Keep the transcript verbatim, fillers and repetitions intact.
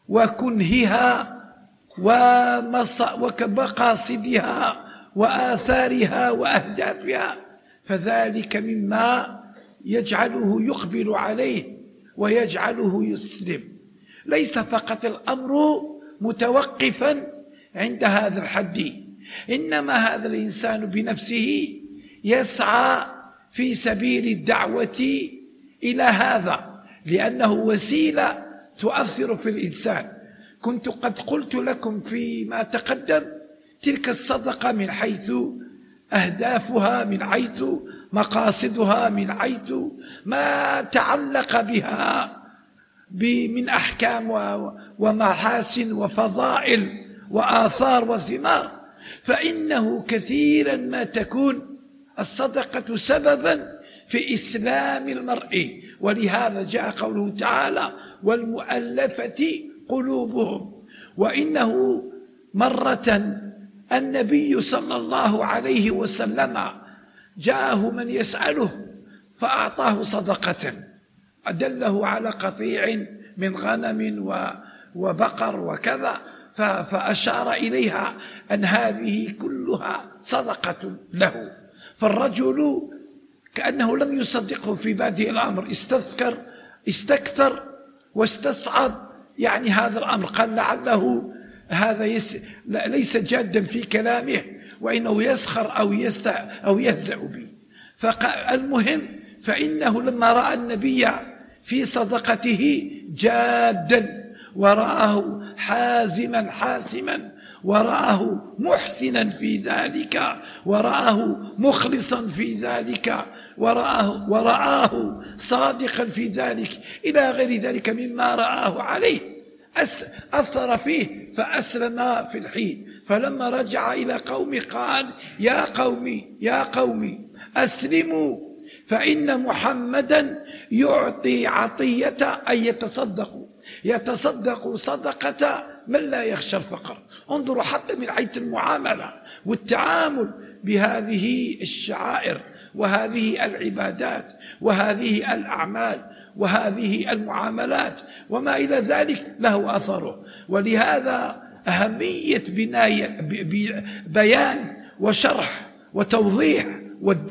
وكنهها ومقاصدها وآثارها وأهدافها، فذلك مما يجعله يقبل عليه ويجعله يسلم. ليس فقط الأمر متوقفا عند هذا الحد، إنما هذا الإنسان بنفسه يسعى في سبيل الدعوة إلى هذا، لأنه وسيلة تؤثر في الإنسان. كنت قد قلت لكم فيما تقدم تلك الصدقة من حيث أهدافها، من حيث مقاصدها، من حيث ما تعلق بها من أحكام ومحاسن وفضائل وآثار وثمار، فإنه كثيرا ما تكون الصدقة سببا في إسلام المرء. ولهذا جاء قوله تعالى: والمؤلفة قلوبهم. وإنه مرة النبي صلى الله عليه وسلم جاءه من يسأله فأعطاه صدقة، أدله على قطيع من غنم وبقر وكذا، فأشار إليها أن هذه كلها صدقة له. فالرجل كأنه لم يصدقه في بادئ الأمر، استذكر استكثر واستصعب يعني هذا الأمر، قال لعله هذا يس... ليس جادا في كلامه وإنه يسخر أو, يست... أو يهزأ به. فالمهم فإنه لما رأى النبي في صدقته جادا ورآه حازما حاسما ورآه محسنا في ذلك ورآه مخلصا في ذلك ورآه, ورآه صادقا في ذلك إلى غير ذلك مما رآه عليه، أثر فيه فأسلم في الحين. فلما رجع إلى قومه قال: يا قومي يا قومي أسلموا فإن محمدا يعطي عطية أن يتصدقوا، يتصدق صدقة من لا يخشى الفقر. انظروا حتى من حيث المعاملة والتعامل بهذه الشعائر وهذه العبادات وهذه الأعمال وهذه المعاملات وما إلى ذلك له أثره. ولهذا أهمية بيان وشرح وتوضيح